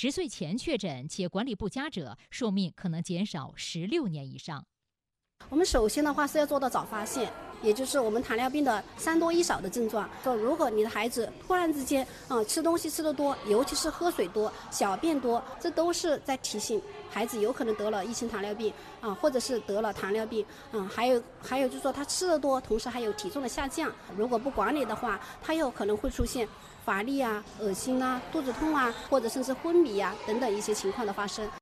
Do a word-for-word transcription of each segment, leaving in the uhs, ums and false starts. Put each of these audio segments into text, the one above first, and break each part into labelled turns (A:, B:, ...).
A: 十岁前确诊且管理不佳者，寿命可能减少十六年以上。
B: 我们首先的话是要做到早发现，也就是我们糖尿病的三多一少的症状。说如果你的孩子突然之间啊、呃、吃东西吃得多，尤其是喝水多、小便多，这都是在提醒孩子有可能得了一型糖尿病啊、呃，或者是得了糖尿病。嗯，还有还有就是说他吃得多，同时还有体重的下降。如果不管理的话，他有可能会出现乏力啊、恶心啊、肚子痛啊，或者甚至昏迷啊等等一些情况的发生。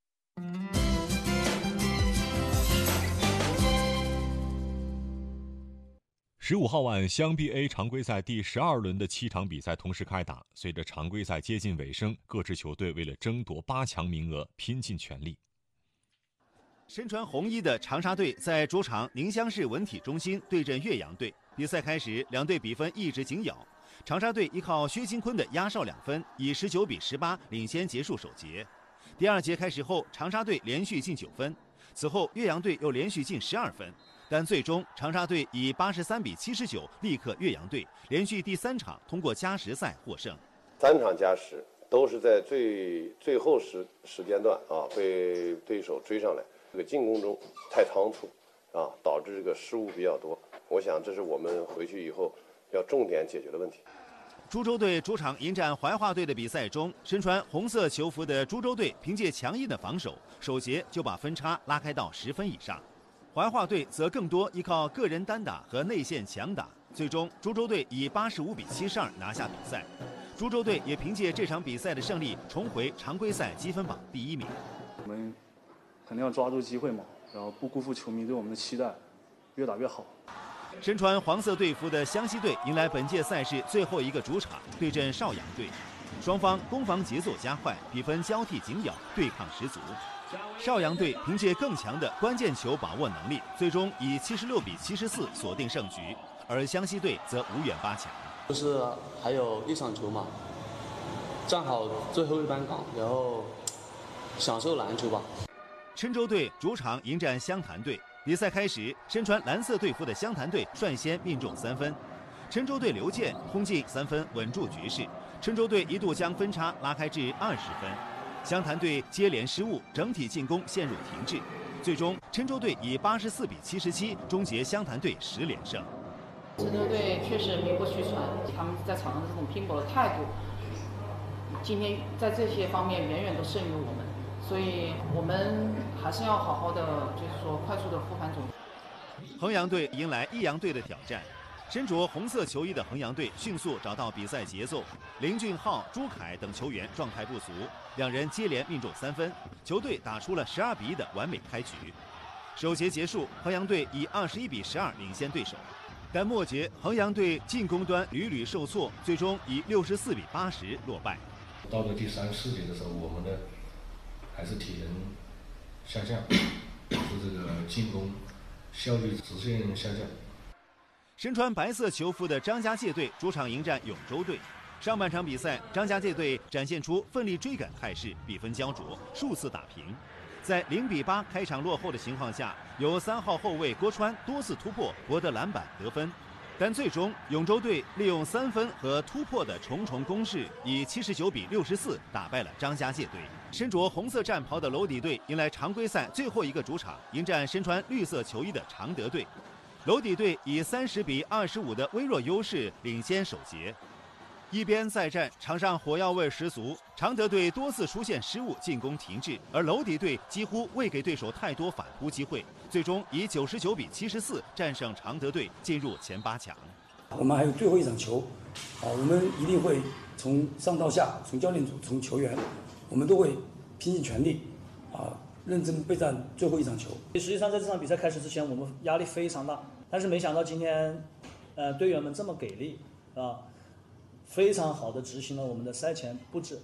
C: 十五号晚，湘 B A 常规赛第十二轮的七场比赛同时开打。随着常规赛接近尾声，各支球队为了争夺八强名额，拼尽全力。
D: 身穿红衣的长沙队在主场宁乡市文体中心对阵岳阳队。比赛开始，两队比分一直紧咬。长沙队依靠薛金坤的压哨两分，以十九比十八领先结束首节。第二节开始后，长沙队连续进九分，此后岳阳队又连续进十二分。但最终，长沙队以八十三比七十九力克岳阳队，连续第三场通过加时赛获胜。
E: 三场加时都是在最最后时时间段啊，被对手追上来，这个进攻中太仓促啊，导致这个失误比较多。我想这是我们回去以后要重点解决的问题。
D: 株洲队主场迎战怀化队的比赛中，身穿红色球服的株洲队凭借强硬的防守，首节就把分差拉开到十分以上。怀化队则更多依靠个人单打和内线强打，最终株洲队以八十五比七十二拿下比赛。株洲队也凭借这场比赛的胜利，重回常规赛积分榜第一名。
F: 我们肯定要抓住机会嘛，然后不辜负球迷对我们的期待，越打越好。
D: 身穿黄色队服的湘西队迎来本届赛事最后一个主场，对阵邵阳队。双方攻防节奏加快，比分交替紧咬，对抗十足。邵阳队凭借更强的关键球把握能力，最终以七十六比七十四锁定胜局，而湘西队则无缘八强。
G: 就是还有一场球嘛，站好最后一班岗，然后享受篮球吧。
D: 郴州队主场迎战湘潭队，比赛开始，身穿蓝色队服的湘潭队率先命中三分，郴州队刘健轰进三分稳住局势，郴州队一度将分差拉开至二十分。湘潭队接连失误，整体进攻陷入停滞，最终郴州队以八十四比七十七终结湘潭队十连胜。
H: 郴州队确实名不虚传，他们在场上的这种拼搏的态度，今天在这些方面远远都胜于我们，所以我们还是要好好的，就是说快速的复盘总结。
D: 衡阳队迎来益阳队的挑战。身着红色球衣的衡阳队迅速找到比赛节奏，林俊浩、朱凯等球员状态不俗，两人接连命中三分，球队打出了十二比一的完美开局。首节结束，衡阳队以二十一比十二领先对手，但末节衡阳队进攻端屡屡受挫，最终以六十四比八十落败。
I: 到了第三四节的时候，我们的还是体能下降，导致这个进攻效率直线下降。
D: 身穿白色球服的张家界队主场迎战永州队。上半场比赛，张家界队展现出奋力追赶态势，比分焦灼，数次打平。在零比八开场落后的情况下，由三号后卫郭川多次突破博得篮板得分，但最终永州队利用三分和突破的重重攻势，以七十九比六十四打败了张家界队。身着红色战袍的娄底队迎来常规赛最后一个主场，迎战身穿绿色球衣的常德队。娄底队以三十比二十五的微弱优势领先首节。一边再战，场上火药味十足，常德队多次出现失误，进攻停滞，而娄底队几乎未给对手太多反扑机会，最终以九十九比七十四战胜常德队，进入前八强。
J: 我们还有最后一场球，啊，我们一定会从上到下，从教练组，从球员，我们都会拼尽全力，啊，认真备战最后一场球。
K: 实际上，在这场比赛开始之前，我们压力非常大，但是没想到今天，呃，队员们这么给力，啊。非常好的执行了我们的赛前布置。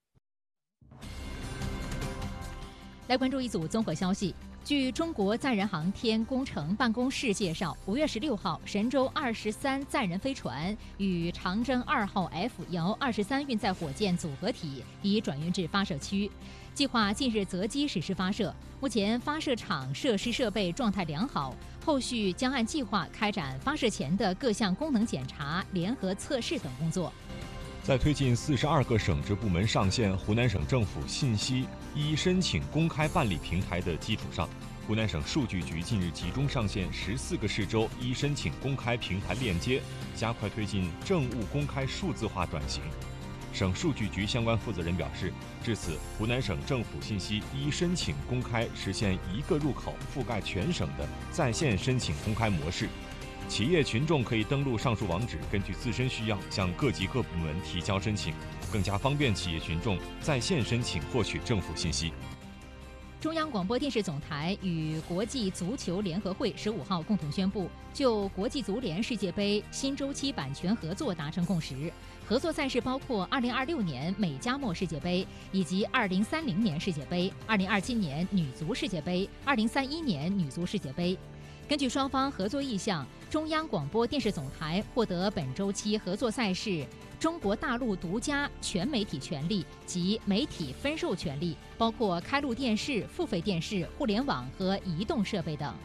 A: 来关注一组综合消息。据中国载人航天工程办公室介绍，五月十六号，神舟二十三载人飞船与长征二号 F 遥二十三运载火箭组合体已转运至发射区，计划近日择机实施发射。目前发射场设施设备状态良好，后续将按计划开展发射前的各项功能检查、联合测试等工作。
C: 在推进四十二个省直部门上线湖南省政府信息一申请公开办理平台的基础上，湖南省数据局近日集中上线十四个市州一申请公开平台链接，加快推进政务公开数字化转型。省数据局相关负责人表示，至此，湖南省政府信息一申请公开实现一个入口覆盖全省的在线申请公开模式。企业群众可以登录上述网址，根据自身需要向各级各部门提交申请，更加方便企业群众在线申请获取政府信息。
A: 中央广播电视总台与国际足球联合会十五号共同宣布，就国际足联世界杯新周期版权合作达成共识。合作赛事包括二零二六年美加墨世界杯以及二零三零年世界杯、二零二七年女足世界杯、二零三一年女足世界杯。根据双方合作意向，中央广播电视总台获得本周期合作赛事中国大陆独家全媒体权利及媒体分售权利，包括开录电视、付费电视、互联网和移动设备等。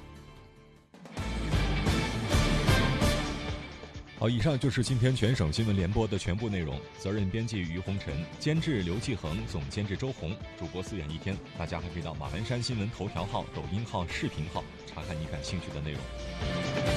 C: 好，以上就是今天全省新闻联播的全部内容。责任编辑于红尘，监制刘继恒，总监制周红，主播四眼一天。大家还可以到马栏山新闻头条号、抖音号、视频号查看你感兴趣的内容。